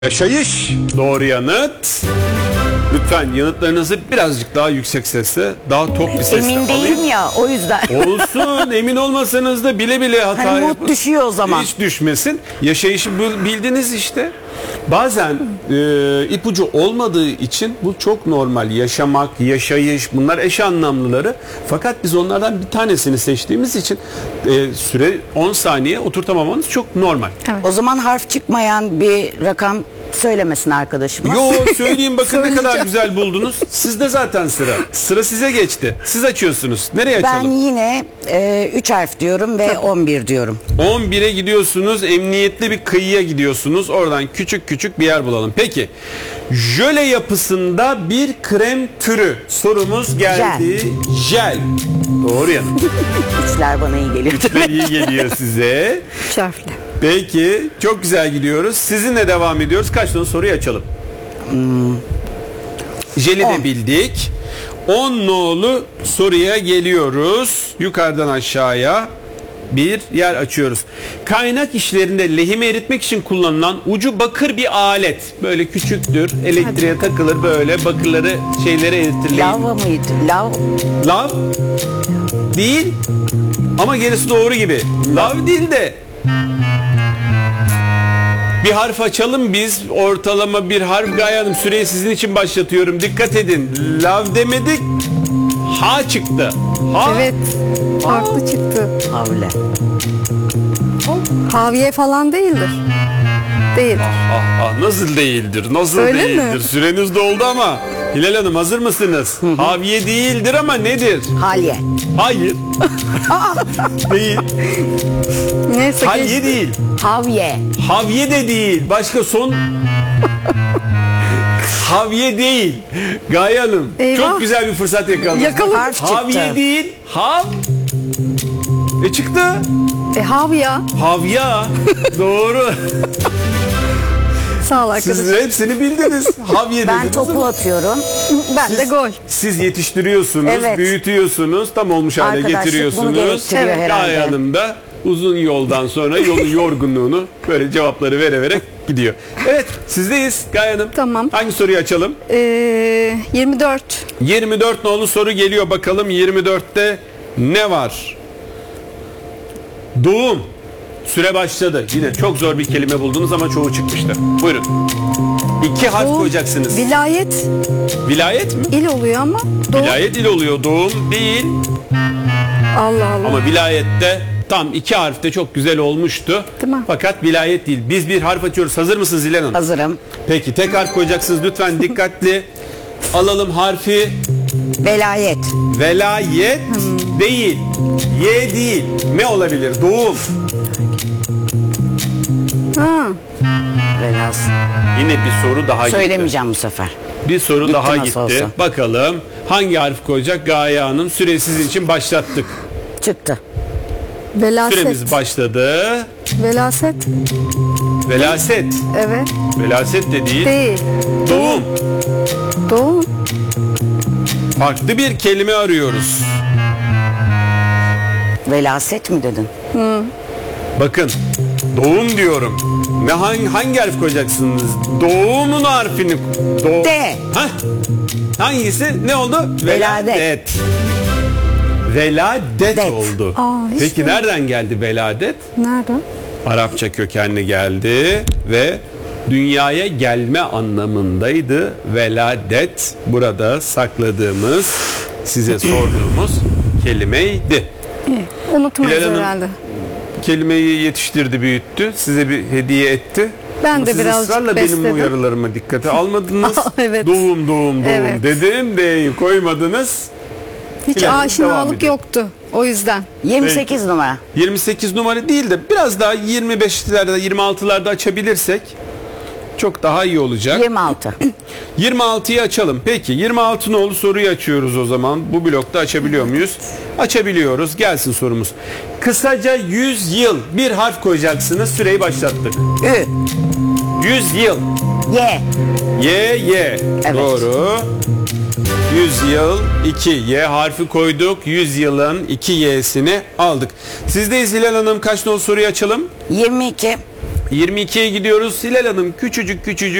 Yaşayış doğru yanıt. Lütfen yanıtlarınızı birazcık daha yüksek sesle, daha tok bir sesle Emin alayım. değilim ya, o yüzden. Olsun, emin olmasanız da bile bile hata Hani yapın. mod düşüyor o zaman. Hiç düşmesin. Yaşayışı bildiniz işte. Bazen ipucu olmadığı için bu çok normal. Yaşamak, yaşayış, bunlar eş anlamlıları. Fakat biz onlardan bir tanesini seçtiğimiz için süre 10 saniye oturtamamanız çok normal. Evet. O zaman harf çıkmayan bir rakam söylemesin arkadaşıma. Yo, söyleyeyim, bakın ne kadar güzel buldunuz. Sizde zaten sıra. Sıra size geçti. Siz açıyorsunuz. Nereye Ben açalım? yine 3 harf diyorum ve 11 diyorum. 11'e gidiyorsunuz. Emniyetli bir kıyıya gidiyorsunuz. Oradan küçük küçük bir yer bulalım. Peki. Jöle yapısında bir krem türü. Sorumuz geldi. Jel. Doğru yanıt. Üçler bana iyi geliyor. Üçler iyi geliyor size. 3 harfli. Peki. Çok güzel gidiyoruz. Sizinle devam ediyoruz. Kaç tane soruyu açalım? Jeli de bildik. 10 nolu soruya geliyoruz. Yukarıdan aşağıya bir yer açıyoruz. Kaynak işlerinde lehimi eritmek için kullanılan ucu bakır bir alet. Böyle küçüktür. Elektriğe takılır, böyle bakırları, şeylere eritir. Lava mıydı? Lav değil ama gerisi doğru gibi. Lav değil de bir harf açalım biz. Ortalama bir harf. Gaye Hanım, süreyi sizin için başlatıyorum. Dikkat edin. Lav demedik. Ha çıktı. Ha. Evet. Farklı çıktı. Havle. Haviye falan değildir. Değil. Nasıl değildir? Nasıl Öyle değildir? mi? Süreniz doldu ama. Hilal Hanım, hazır mısınız? Haviye değildir ama nedir? Halye. Hayır. Değil. Neyse Halye geçti. değil. Havye. Havye de değil. Başka son... Havye değil. Gaye Hanım. Eyvah. Çok güzel bir fırsat yakaladınız. Yakaladım. Harf çıktı. Havye değil. Çıktı. Havya. Havya. Doğru. Sağ ol arkadaşım. Siz hepsini bildiniz. Havye Ben dediniz. topu atıyorum. Ben de gol. Siz yetiştiriyorsunuz, Evet. büyütüyorsunuz, tam olmuş hale Arkadaşlık bunu getiriyorsunuz. gerektiriyor Evet. herhalde. Gaye Hanım da uzun yoldan sonra yolun yorgunluğunu böyle cevapları vererek gidiyor. Evet, sizdeyiz Gaye Hanım. Tamam. Hangi soruyu açalım? 24. 24 nolu soru geliyor, bakalım 24'te ne var? Doğum. Süre başladı. Yine çok zor bir kelime buldunuz ama çoğu çıkmıştı. Buyurun. 2 harf Doğum. koyacaksınız. Vilayet Vilayet mi? il oluyor ama. Doğum. Vilayet il oluyor. Doğum değil. Allah Allah. Ama vilayette tam 2 harfte çok güzel olmuştu. Değil mi? Fakat vilayet değil. Biz bir harf açıyoruz. Hazır mısınız Zilan Hanım? Hazırım. Peki, tek harf koyacaksınız. Lütfen dikkatli. Alalım harfi. Velayet. Velayet değil. Y değil. Ne olabilir? Doğum. Ha. Velas. Yine bir soru daha gitti. Söylemeyeceğim bu sefer. Bir soru Gitti daha nasıl gitti. olsa. Bakalım hangi harf koyacak Gaye Hanım? Süreyi sizin için başlattık. Çıktı. Velaset. Süremiz başladı. Velaset. Velaset. Evet. Velaset de değil. Değil. Doğum. Doğum. Farklı bir kelime arıyoruz. Velaset mi dedin? Bakın, doğum diyorum. Ne hangi harf koyacaksınız? Doğumun harfini. D. Hah. Hangisi? Ne oldu? Veladet. Veladet Det. oldu. Aa, hiç Peki nereden geldi veladet? Nerede? Arapça kökenli geldi ve dünyaya gelme anlamındaydı. Veladet, burada sakladığımız, size sorduğumuz kelimeydi. İyi. Unutmayız Hilal Hanım, herhalde. Kelimeyi yetiştirdi, büyüttü. Size bir hediye etti. Ben Ama de siz birazcık ısrarla benim besledim. uyarılarımı dikkate almadınız. Evet. Doğum Evet. dedim, D'yi koymadınız. Hiç Hilal Hanım, devam aşinalık ediyor. yoktu. O yüzden. 28 numara. 28 numara değil de biraz daha 25'lerde 26'larda açabilirsek çok daha iyi olacak. 26. 26'yı açalım. Peki 26 nolu soruyu açıyoruz o zaman. Bu blokta açabiliyor muyuz? Açabiliyoruz. Gelsin sorumuz. Kısaca 100 yıl bir harf koyacaksınız. Süreyi başlattık. Ü. 100 yıl. Y. Y. Evet. Doğru. 100 yıl 2 Y harfi koyduk. 100 yılın 2 Y'sini aldık. Sizdeyiz Hilal Hanım. Kaç nolu soruyu açalım? 22. 22'ye gidiyoruz. Hilal Hanım küçücük